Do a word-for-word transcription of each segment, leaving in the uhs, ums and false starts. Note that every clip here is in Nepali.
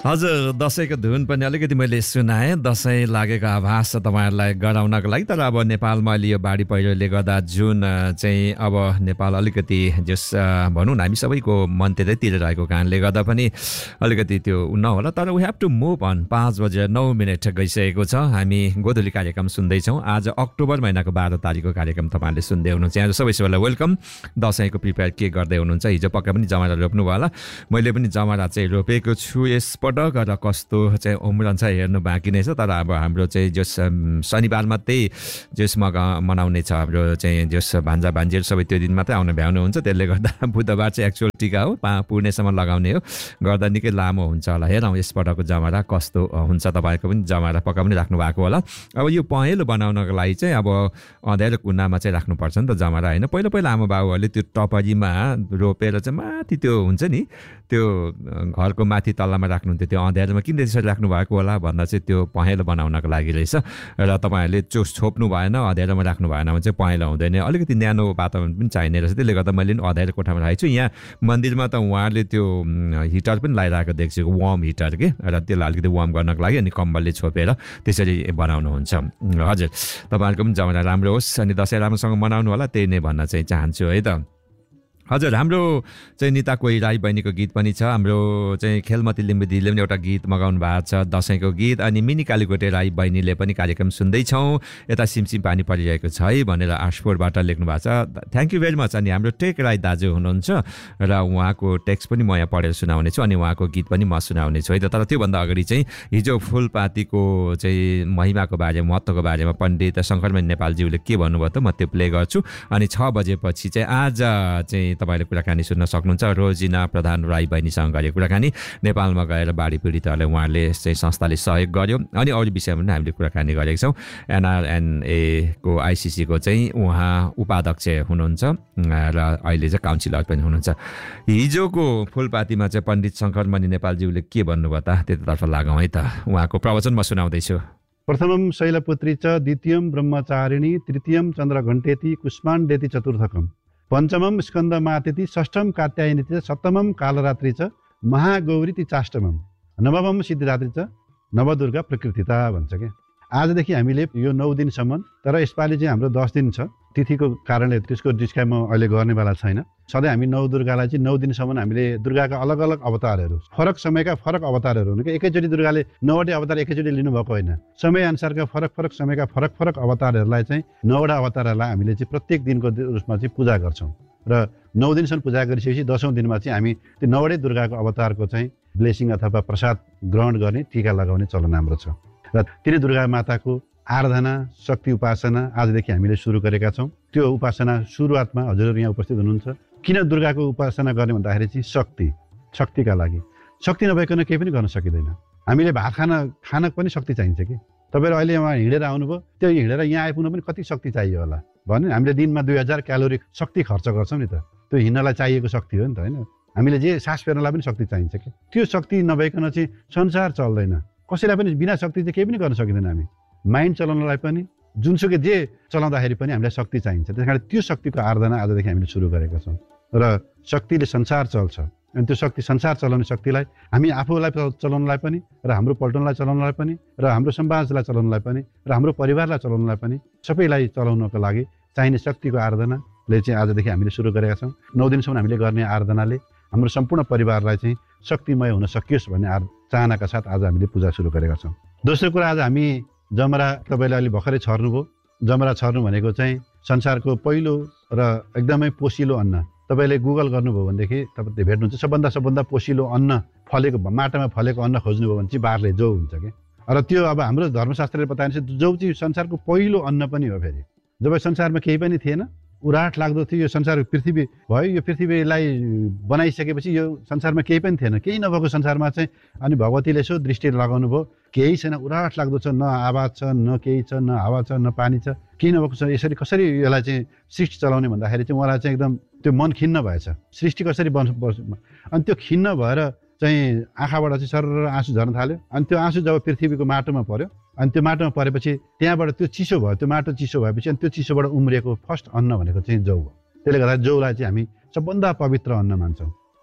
हजुर, दसैँको धुन पनि अलिकति मैले सुनाएँ। दसैँ लागेको आभास छ तपाईँहरूलाई गराउनको लागि। तर अब नेपालमा अहिले यो बाढी पहिरोले गर्दा जुन चाहिँ अब नेपाल अलिकति जस भनौँ न हामी सबैको मन त्यतैतिर रहेको कारणले गर्दा पनि अलिकति त्यो नहोला। तर we have to move on. पाँच बजेर नौ मिनट गइसकेको छ। हामी गोधुली कार्यक्रम सुन्दैछौँ। आज अक्टोबर महिनाको बाह्र तारिकको कार्यक्रम तपाईँहरूले सुन्दै हुनुहुन्छ। आज सबै सबैलाई वेलकम। दसैँको प्रिपेयर के गर्दै हुनुहुन्छ? हिजो पक्का पनि जमरा रोप्नु भयो होला। मैले पनि जमरा चाहिँ रोपेको छु यसपल्ट। र कस्तो चाहिँ उम्रन्छ हेर्नु बाँकी नै छ। तर अब हाम्रो चाहिँ जस शनिबार मात्रै जस मगा मनाउने छ हाम्रो चाहिँ जस भान्जा भान्जीहरू सबै त्यो दिन मात्रै आउन भ्याउनु हुन्छ। त्यसले गर्दा बुधबार चाहिँ एक्चुअल टिका हो, पा पूर्णेसम्म लगाउने हो। गर्दा निकै लामो हुन्छ होला। हेरौँ यसपटकको जमरा कस्तो हुन्छ। तपाईँको पनि जमरा पक्का पनि राख्नु भएको होला। अब यो पहेँलो बनाउनको लागि चाहिँ अब अँध्यारो कुनामा चाहिँ राख्नुपर्छ नि त जमरा होइन। पहिला पहिला आमा बाबुहरूले त्यो टपरीमा रोपेर चाहिँ माथि त्यो हुन्छ नि त्यो घरको माथि तल्लामा राख्नुहुन्थ्यो। त्यो अँध्यारोमा किन त्यसरी राख्नु भएको होला भन्दा चाहिँ त्यो पहेँलो बनाउनको लागि रहेछ। र तपाईँहरूले चोस छोप्नु भएन, अँध्यारोमा राख्नु भएन भने चाहिँ पहेँलो हुँदैन। अलिकति न्यानो वातावरण पनि चाहिने रहेछ। त्यसले गर्दा मैले पनि अँध्यारो कोठामा राखेको छु। यहाँ मन्दिरमा त उहाँहरूले त्यो हिटर पनि लगाइरहेको देख्छु, वार्म हिटर के। र त्यसलाई अलिकति वार्म गर्नको लागि अनि कम्बलले छोपेर त्यसरी बनाउनुहुन्छ। हजुर, तपाईँहरूको पनि जमाना राम्रो होस् अनि दसैँ राम्रोसँग मनाउनु होला, त्यही नै भन्न चाहिँ चाहन्छु है त। हजुर, हाम्रो चाहिँ निता कोही राई बहिनीको गीत पनि छ। हाम्रो चाहिँ खेलमती लिम्बू दिदीले पनि एउटा गीत मगाउनु भएको छ, दसैँको गीत। अनि मिनी कालीकोटे राई बहिनीले पनि कार्यक्रम सुन्दैछौँ, यता सिमसिम पानी परिरहेको छ है भनेर आशपुरबाट लेख्नु भएको छ। Thank you very much. अनि हाम्रो टेक राई दाजु हुनुहुन्छ र उहाँको टेक्स्ट पनि म यहाँ पढेर सुनाउने छु अनि उहाँको गीत पनि म सुनाउने छु है त। तर त्योभन्दा अगाडि चाहिँ हिजो फुलपातीको चाहिँ महिमाको बारेमा, महत्त्वको बारेमा पण्डित शङ्करमणि नेपालज्यूले के भन्नुभयो त म त्यो प्ले गर्छु। अनि छ बजेपछि चाहिँ आज चाहिँ तपाईँले कुराकानी सुन्न सक्नुहुन्छ। रोजिना प्रधान राई बहिनीसँग गरेको कुराकानी, नेपालमा गएर बाढी पीडितहरूलाई उहाँहरूले चाहिँ संस्थाले सहयोग गर्यो। अनि अरू विषयमा पनि हामीले कुराकानी गरेको छौँ। एनआरएनएको आइसिसीको चाहिँ उहाँ उपाध्यक्ष हुनुहुन्छ र अहिले चाहिँ काउन्सिलर पनि हुनुहुन्छ। हिजोको फुलपातीमा चाहिँ पण्डित शङ्करमणि नेपालज्यूले के भन्नुभयो त त्यतातर्फ लागौँ है त। उहाँको प्रवचन म सुनाउँदैछु। प्रथमं शैलपुत्री च, द्वितीयं ब्रह्मचारिणी, तृतीयं चन्द्रघण्टेति, कुष्माण्डेति चतुर्थकम्, पञ्चमं स्कन्दमातेति, षष्ठम कात्यायनी च, सप्तमं कालरात्रि च, महागौरी चाष्टमं, नवमं सिद्धिदात्री च, नवदुर्गा प्रकृतिता भन्छ क्या। आजदेखि हामीले यो नौ दिनसम्म, तर यसपालि चाहिँ हाम्रो दस दिन छ तिथिको कारणले त्यसको डिस्क्राइब म अहिले गर्नेवाला छैन। सधैँ हामी नौ दुर्गालाई चाहिँ नौ दिनसम्म हामीले दुर्गाका अलग अलग अवतारहरू, फरक समयका फरक अवतारहरू हुनु कि एकैचोटि दुर्गाले नौवटै अवतार एकैचोटि लिनुभएको होइन। समयअनुसारका फरक फरक समयका फरक फरक अवतारहरूलाई चाहिँ नौवटा अवतारहरूलाई हामीले चाहिँ प्रत्येक दिनको रूपमा चाहिँ पूजा गर्छौँ। र नौ दिनसम्म पूजा गरिसकेपछि दसौँ दिनमा चाहिँ हामी त्यो नौवटै दुर्गाको अवतारको चाहिँ ब्लेसिङ अथवा प्रसाद ग्रहण गर्ने, टीका लगाउने चलन हाम्रो छ। र तिनै दुर्गा माताको आराधना, शक्ति उपासना आजदेखि हामीले सुरु गरेका छौँ। त्यो उपासना सुरुवातमा हजुरहरू यहाँ उपस्थित हुनुहुन्छ। किन दुर्गाको उपासना गर्ने भन्दाखेरि चाहिँ शक्ति, शक्तिका लागि। शक्ति नभइकन केही पनि गर्न सकिँदैन। हामीले भात खान खान पनि शक्ति चाहिन्छ कि। तपाईँहरू अहिले उहाँ हिँडेर आउनुभयो, त्यो हिँडेर यहाँ आइपुग्नु पनि कति शक्ति चाहियो होला भने हामीले दिनमा दुई हजार क्यालोरी शक्ति खर्च गर्छौँ नि त। त्यो हिँड्नलाई चाहिएको शक्ति हो नि त होइन। हामीले जे सास फेर्नलाई पनि शक्ति चाहिन्छ कि। त्यो शक्ति नभइकन चाहिँ संसार चल्दैन। कसैलाई पनि बिना शक्ति चाहिँ केही पनि गर्न सकिँदैन। हामी माइन्ड चलाउनलाई पनि जुनसुकै जे चलाउँदाखेरि पनि हामीलाई शक्ति चाहिन्छ। त्यस कारण त्यो शक्तिको आराधना आजदेखि हामीले सुरु गरेका छौँ। र शक्तिले संसार चल्छ। अनि त्यो शक्ति संसार चलाउने शक्तिलाई हामी आफूलाई चलाउनलाई पनि, र हाम्रो पल्टनलाई चलाउनलाई पनि, र हाम्रो समाजलाई चलाउनलाई पनि, र हाम्रो परिवारलाई चलाउनलाई पनि, सबैलाई चलाउनको लागि चाहिने शक्तिको आराधनाले चाहिँ आजदेखि हामीले सुरु गरेका छौँ। नौ दिनसम्म हामीले गर्ने आराधनाले हाम्रो सम्पूर्ण परिवारलाई चाहिँ शक्तिमय हुन सकियोस् भन्ने आर चाहनाका साथ आज हामीले पूजा सुरु गरेका छौँ। दोस्रो कुरा, आज हामी जमरा तपाईँले अलि भर्खरै छर्नुभयो। जमरा छर्नु भनेको चाहिँ संसारको पहिलो र एकदमै पोसिलो अन्न। तपाईँले गुगल गर्नुभयो भनेदेखि तपाईँले भेट्नुहुन्छ सबभन्दा सबभन्दा पोसिलो अन्न फलेको, माटामा फलेको अन्न खोज्नुभयो भने चाहिँ बारले जौ हुन्छ कि। र त्यो अब हाम्रो धर्मशास्त्रले बताएपछि जौ चाहिँ संसारको पहिलो अन्न पनि हो। फेरि जब संसारमा केही पनि थिएन, उराट लाग्दो थियो, यो संसार पृथ्वी भयो, यो पृथ्वीलाई बनाइसकेपछि यो संसारमा केही पनि थिएन, केही नभएको संसारमा चाहिँ अनि भगवतीले यसो दृष्टि लगाउनु भयो, केही छैन, उराट लाग्दो छ, न आवाज छ, न केही छ, न हावा छ, न पानी छ, केही नभएको छ। यसरी कसरी यसलाई चाहिँ सृष्टि चलाउने भन्दाखेरि चाहिँ उहाँलाई चाहिँ एकदम त्यो मन खिन्न भएछ, सृष्टि कसरी बन् अनि त्यो खिन्न भएर चाहिँ आँखाबाट चाहिँ सरर आँसु झर्न थाल्यो। अनि त्यो आँसु जब पृथ्वीको माटोमा पर्यो, अनि त्यो माटोमा परेपछि त्यहाँबाट त्यो चिसो भयो, त्यो माटो चिसो भएपछि अनि त्यो चिसोबाट उम्रिएको फर्स्ट अन्न भनेको चाहिँ जौ हो। त्यसले गर्दा जौलाई चाहिँ हामी सबभन्दा पवित्र अन्न मान्छौँ।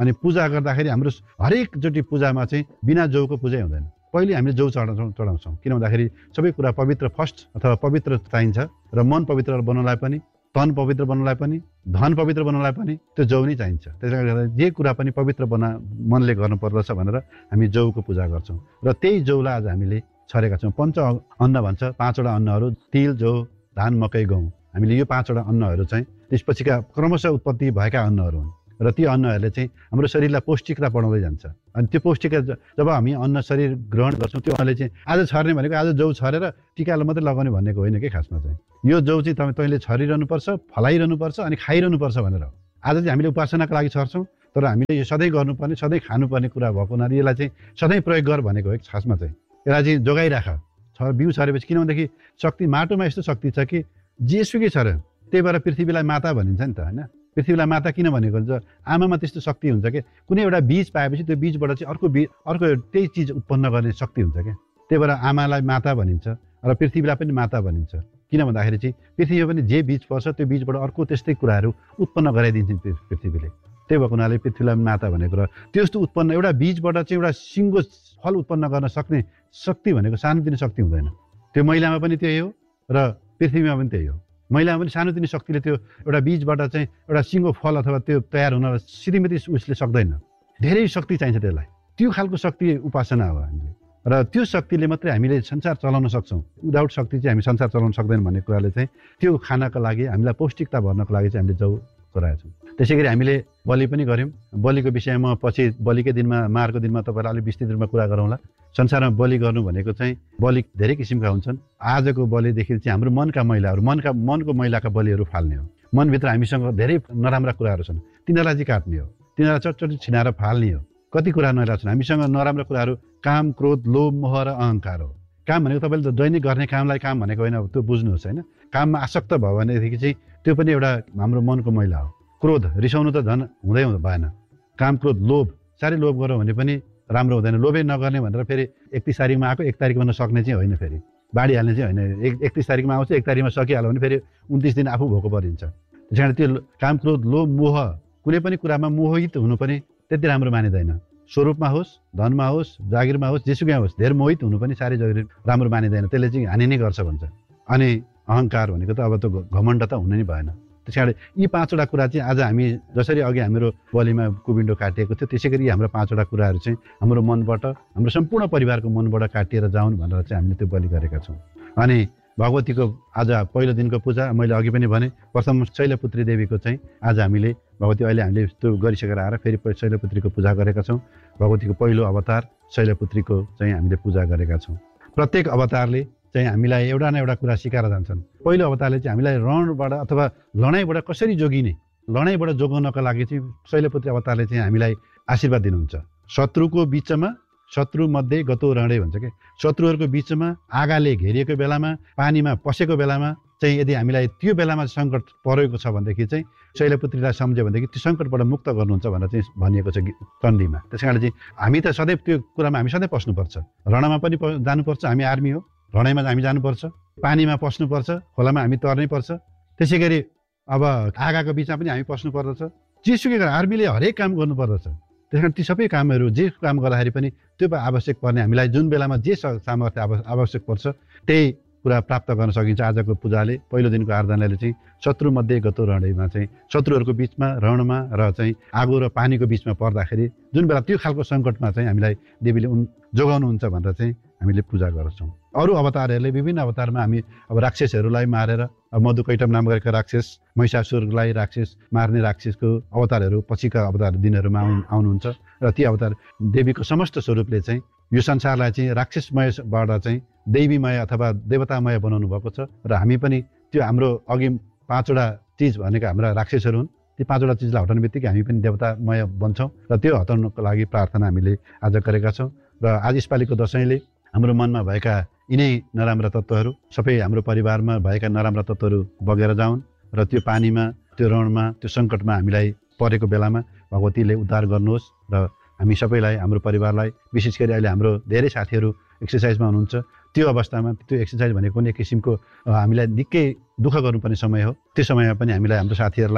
अनि पूजा गर्दाखेरि हाम्रो हरेकचोटि पूजामा चाहिँ बिना जौको पूजै हुँदैन। पहिले हामीले जौ चढाउँछौँ चढाउँछौँ किन भन्दाखेरि सबै कुरा पवित्र फर्स्ट अथवा पवित्र चाहिन्छ र मन पवित्र बनाउनलाई पनि, तन पवित्र बनाउनलाई पनि, धन पवित्र बनाउनलाई पनि त्यो जौ नै चाहिन्छ। त्यसले गर्दा जे कुरा पनि पवित्र बना मनले गर्नुपर्दछ भनेर हामी जौको पूजा गर्छौँ र त्यही जौलाई आज हामीले छरेका छौँ। पञ्च अन्न भन्छ, पाँचवटा अन्नहरू तिल, जौ, धान, मकै, गहुँ। हामीले यो पाँचवटा अन्नहरू चाहिँ त्यसपछिका क्रमशः उत्पत्ति भएका अन्नहरू हुन् र ती अन्नहरूले चाहिँ हाम्रो शरीरलाई पौष्टिकता बढाउँदै जान्छ। अनि त्यो पौष्टिकता जब हामी अन्न शरीर ग्रहण गर्छौँ त्यो अन्नले चाहिँ आज छर्ने भनेको आज जौ छरेर टिकालाई मात्रै लगाउने भनेको होइन कि खासमा चाहिँ यो जौ चाहिँ तपाईँ तैँले छरिरहनुपर्छ, फलाइरहनुपर्छ अनि खाइरहनुपर्छ भनेर आज चाहिँ हामीले उपासनाको लागि छर्छौँ। तर हामीले यो सधैँ गर्नुपर्ने, सधैँ खानुपर्ने कुरा भएको हुनाले यसलाई चाहिँ सधैँ प्रयोग गर भनेको हो खासमा चाहिँ। यसलाई चाहिँ जोगाइराख छ बिउ छरेपछि, किनभनेदेखि शक्ति माटोमा यस्तो शक्ति छ कि जेसुकै छर्यो त्यही भएर पृथ्वीलाई माता भनिन्छ नि त होइन। पृथ्वीलाई माता किन भनेको हुन्छ, आमामा त्यस्तो शक्ति हुन्छ कि कुनै एउटा बीज पाएपछि त्यो बीजबाट चाहिँ अर्को बीज अर्को त्यही चिज उत्पन्न गर्ने शक्ति हुन्छ क्या। त्यही भएर आमालाई माता भनिन्छ र पृथ्वीलाई पनि माता भनिन्छ। किन भन्दाखेरि चाहिँ पृथ्वीमा पनि जे बीज पर्छ त्यो बीजबाट अर्को त्यस्तै कुराहरू उत्पन्न गराइदिन्छ पृथ्वीले। त्यही भएको हुनाले पृथ्वीलाई माता भनेको र त्यस्तो उत्पन्न एउटा बीजबाट चाहिँ एउटा सिङ्गो फल उत्पन्न गर्न सक्ने शक्ति भनेको सानोतिनो शक्ति हुँदैन। त्यो महिलामा पनि त्यही हो र पृथ्वीमा पनि त्यही हो। महिलामा पनि सानोतिनो शक्तिले त्यो एउटा बीजबाट चाहिँ एउटा सिङ्गो फल अथवा त्यो तयार हुन सिधैमिति उसले सक्दैन। धेरै शक्ति चाहिन्छ त्यसलाई। त्यो खालको शक्ति उपासना हो हामीले र त्यो शक्तिले मात्रै हामीले संसार चलाउन सक्छौँ। विदाउट शक्ति चाहिँ हामी संसार चलाउन सक्दैन भन्ने कुराले चाहिँ त्यो खानाको लागि हामीलाई पौष्टिकता भर्नको लागि चाहिँ हामीले जौ चढाएका छौँ। त्यसै गरी हामीले बलि पनि गऱ्यौँ। बलिको विषयमा पछि बलिकै दिनमा मारको दिनमा तपाईँलाई अलिक विस्तृत रूपमा कुरा गरौँला। संसारमा बलि गर्नु भनेको चाहिँ बलि धेरै किसिमका हुन्छन्। आजको बलिदेखि चाहिँ हाम्रो मनका मैलाहरू मनका मनको मैलाका बलिहरू फाल्ने हो। मनभित्र हामीसँग धेरै नराम्रा कुराहरू छन्, तिनीहरूलाई चाहिँ काट्ने हो, तिनीहरूलाई चटचटी छिनाएर फाल्ने हो। कति कुरा नराम्रा छन् हामीसँग नराम्रा कुराहरू, काम, क्रोध, लोभ, मोह र अहङ्कार हो। काम भनेको तपाईँले त दैनिक गर्ने कामलाई काम भनेको होइन, त्यो बुझ्नुहोस् होइन। काममा आसक्त भयो भनेदेखि चाहिँ त्यो पनि एउटा हाम्रो मनको मैला हो। क्रोध, रिसाउनु त झन् हुँदै भएन। काम, क्रोध, लोभ, साह्रै लोभ गऱ्यो भने पनि राम्रो हुँदैन। लोभै नगर्ने भनेर फेरि एकतिस तारिकमा आएको एक तारिकमा नसक्ने चाहिँ होइन, फेरि बाँडिहाल्ने चाहिँ होइन। एक एकतिस तारिकमा आउँछ एक तारिकमा सकिहाल्यो भने फेरि उन्तिस दिन आफू भोको परिन्छ। त्यस कारण त्यो काम, क्रोध, लोभ, मोह कुनै पनि कुरामा मोहित हुनु पनि त्यति राम्रो मानिँदैन। स्वरूपमा होस्, धनमा होस्, जागिरमा होस्, जेसुकै होस्, धेरै मोहित हुनु पनि साह्रै जरुरी राम्रो मानिँदैन। त्यसले चाहिँ हानि नै गर्छ भन्छ। अनि अहङ्कार भनेको त अब त घमण्ड त हुनु नै भएन। त्यस कारण यी पाँचवटा कुरा चाहिँ आज हामी जसरी अघि हाम्रो बलिमा कुबिन्डो काटिएको थियो त्यसै गरी हाम्रो पाँचवटा कुराहरू चाहिँ हाम्रो मनबाट, हाम्रो सम्पूर्ण परिवारको मनबाट काटिएर जाउन् भनेर चाहिँ हामीले त्यो बलि गरेका छौँ। अनि भगवतीको आज पहिलो दिनको पूजा मैले अघि पनि भने, प्रथम शैलपुत्री देवीको चाहिँ आज हामीले भगवती अहिले हामीले त्यो गरिसकेर आएर फेरि शैलपुत्रीको पूजा गरेका छौँ। भगवतीको पहिलो अवतार शैलपुत्रीको चाहिँ हामीले पूजा गरेका छौँ। प्रत्येक अवतारले चाहिँ हामीलाई एउटा न एउटा कुरा सिकाएर जान्छन्। पहिलो अवतारले चाहिँ हामीलाई रणबाट अथवा लडाइँबाट कसरी जोगिने, लडाइँबाट जोगाउनको लागि चाहिँ शैलपुत्री अवतारले चाहिँ हामीलाई आशीर्वाद दिनुहुन्छ। शत्रुको बिचमा शत्रु मध्ये गतो रणै भन्छ क्या। शत्रुहरूको बिचमा आगाले घेरिएको बेलामा, पानीमा पसेको बेलामा चाहिँ यदि हामीलाई त्यो बेलामा सङ्कट परेको छ भनेदेखि चाहिँ शैलपुत्रीलाई सम्झ्यो भनेदेखि त्यो सङ्कटबाट मुक्त गर्नुहुन्छ भनेर चाहिँ भनिएको छ चण्डीमा। त्यस कारण चाहिँ हामी त सधैँ त्यो कुरामा हामी सधैँ पस्नुपर्छ। रणमा पनि जानुपर्छ, हामी आर्मी हो, रणैमा हामी जानुपर्छ, पानीमा पस्नुपर्छ, खोलामा हामी तर्नै पर्छ। त्यसै गरी अब आगाको बिचमा पनि हामी पस्नु पर्दछ। जेसुकै गरेर आर्मीले हरेक काम गर्नुपर्दछ। त्यस कारण ती सबै कामहरू जे काम गर्दाखेरि पनि त्यो आवश्यक पर्ने हामीलाई जुन बेलामा जे सामर्थ्य आवश्यक पर्छ त्यही कुरा प्राप्त गर्न सकिन्छ। आजको पूजाले पहिलो दिनको आराधनाले चाहिँ शत्रुमध्ये गतो रणैमा चाहिँ शत्रुहरूको बिचमा, रणमा र चाहिँ आगो र पानीको बिचमा पर्दाखेरि जुन बेला त्यो खालको सङ्कटमा चाहिँ हामीलाई देवीले उन जोगाउनुहुन्छ भनेर चाहिँ हामीले पूजा गर्छौँ। अरू अवतारहरूले विभिन्न अवतारमा हामी अब राक्षसहरूलाई मारेर, अब मधुकैटम नाम गरेका राक्षस, महिषासुरलाई राक्षस मार्ने राक्षसको अवतारहरू पछिका अवतार दिनहरूमा आउनु आउनुहुन्छ र ती अवतार देवीको समस्त स्वरूपले चाहिँ यो संसारलाई चाहिँ राक्षसमयबाट चाहिँ दैवीमय अथवा देवतामय बनाउनु भएको छ। र हामी पनि त्यो हाम्रो अघि पाँचवटा चिज भनेको हाम्रा राक्षसहरू हुन्। ती पाँचवटा चिजलाई हटाउने बित्तिकै हामी पनि देवतामय बन्छौँ र त्यो हटाउनको लागि प्रार्थना हामीले आज गरेका छौँ। र आज यसपालिको दसैँले हाम्रो मनमा भएका यिनै नराम्रा तत्त्वहरू, सबै हाम्रो परिवारमा भएका नराम्रा तत्त्वहरू बगेर जाउन् र त्यो पानीमा, त्यो रणमा, त्यो सङ्कटमा हामीलाई परेको बेलामा भगवतीले उद्धार गर्नुहोस्। र हामी सबैलाई, हाम्रो परिवारलाई, विशेष गरी अहिले हाम्रो धेरै साथीहरू एक्सर्साइजमा हुनुहुन्छ। त्यो अवस्थामा त्यो एक्सर्साइज भनेको पनि एक किसिमको हामीलाई निकै दुःख गर्नुपर्ने समय हो। त्यो समयमा पनि हामीलाई, हाम्रो साथीहरूलाई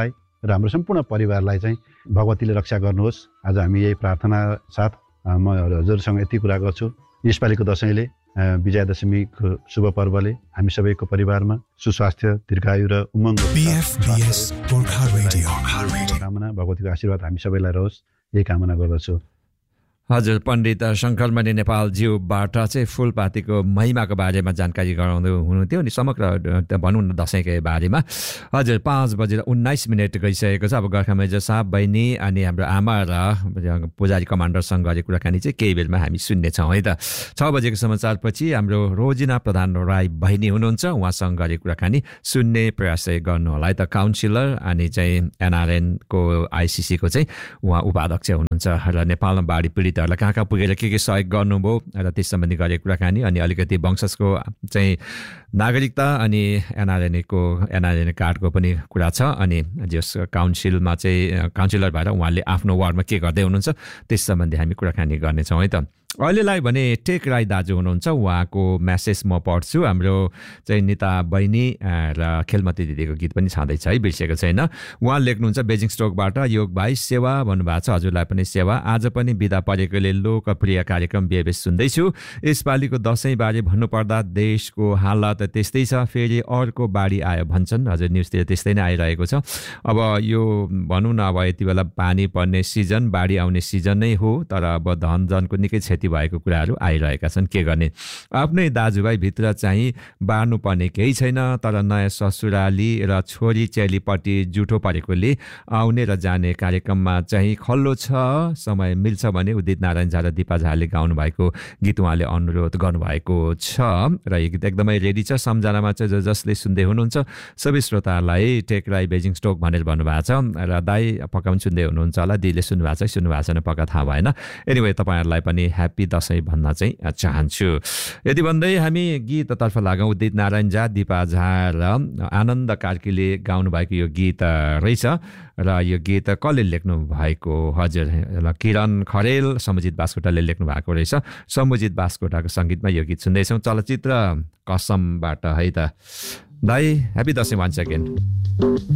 र हाम्रो सम्पूर्ण परिवारलाई चाहिँ भगवतीले रक्षा गर्नुहोस्। आज हामी यही प्रार्थना साथ म हजुरसँग यति कुरा गर्छु। यसपालिको दसैँले विजयादशमीको शुभ पर्वले हामी सबैको परिवारमा सुस्वास्थ्य, दीर्घायु र उमङ्ग कामना, भगवतीको आशीर्वाद हामी सबैलाई रहोस्, यही कामना गर्दछु। हजुर, पण्डित शङ्करमणि नेपालज्यूबाट चाहिँ फुलपातीको महिमाको बारेमा जानकारी गराउँदै हुनुहुन्थ्यो अनि समग्र भनौँ न दसैँको बारेमा। हजुर, पाँच बजेर उन्नाइस मिनट गइसकेको छ। अब गोर्खा मेजर साहब, बहिनी अनि हाम्रो आमा र पुजारी कमान्डरसँग गरेको कुराकानी चाहिँ केही बेरमा हामी सुन्नेछौँ है त। छ बजेको समाचारपछि हाम्रो रोजिना प्रधान राई बहिनी हुनुहुन्छ, उहाँसँग गरेको कुराकानी सुन्ने प्रयास गर्नु होला है त। काउन्सिलर अनि चाहिँ एनआरएनको आइसिसीको चाहिँ उहाँ उपाध्यक्ष हुनुहुन्छ र नेपालमा बाढी पीडित लाई कहाँ कहाँ पुगेर के के सहयोग गर्नुभयो र त्यस सम्बन्धी गरेको कुराकानी अनि अलिकति वंशजको चाहिँ नागरिकता अनि एनआरएनको एनआरएन कार्डको पनि कुरा छ अनि जस काउन्सिलमा चाहिँ काउन्सिलर भएर उहाँले आफ्नो वार्डमा के गर्दै हुनुहुन्छ त्यस सम्बन्धी हामी कुराकानी गर्नेछौँ है त। अहिलेलाई भने टेक राई दाजु हुनुहुन्छ, उहाँको म्यासेज म पढ्छु। हाम्रो चाहिँ निता बहिनी र खेलमती दिदीको गीत पनि छँदैछ है, बिर्सेको छैन। उहाँ लेख्नुहुन्छ बेजिङ स्टोकबाट, योग भाइ सेवा भन्नुभएको छ, हजुरलाई पनि सेवा। आज पनि बिदा परेकोले लोकप्रिय कार्यक्रम बेबेस सुन्दैछु। यसपालिको दसैँबारे भन्नुपर्दा देशको हालत त्यस्तै छ, फेरि अर्को बाढी आयो भन्छन्। हजुर, न्युजतिर त्यस्तै नै आइरहेको छ। अब यो भनौँ न, अब यति बेला पानी पर्ने सिजन, बाढी आउने सिजन नै हो, तर अब धन जनको निकै क्षति भएको कुराहरू आइरहेका छन्। के गर्ने, आफ्नै दाजुभाइ भित्र चाहिँ बार्नु पर्ने केही छैन, तर नयाँ ससुराली र छोरी चेलीपट्टि जुठो परेकोले आउने र जाने कार्यक्रममा चाहिँ खल्लो छ। समय मिल्छ भने उदित नारायण झा र दिपा झाले गाउनु भएको गीत उहाँले अनुरोध गर्नुभएको छ र यो गीत एकदमै रेडी छ। सम्झनामा चाहिँ जसले सुन्दै हुनुहुन्छ सबै श्रोताहरूलाई टेक राई बेजिङ स्टोक भनेर भन्नुभएको छ र दाई पक्का पनि सुन्दै हुनुहुन्छ होला, दिदीले सुन्नुभएको छ सुन्नु भएको छैन पक्का थाहा भएन। एनिवे तपाईँहरूलाई पनि ह्याप्पी दसैँ भन्न चाहिँ चाहन्छु। यति भन्दै हामी गीततर्फ लागौँ। उदित नारायण झा, दिपा झा र आनन्द कार्कीले गाउनु भएको यो गीत रहेछ र यो गीत कसले लेख्नु भएको? हजुर, किरण खरेल, समुजित बास्कोटाले लेख्नु भएको रहेछ। समुजित बास्कोटाको सङ्गीतमा यो गीत सुन्दैछौँ, चलचित्र कसमबाट है त। दाई ह्याप्पी दसैँ वान्स अगेन।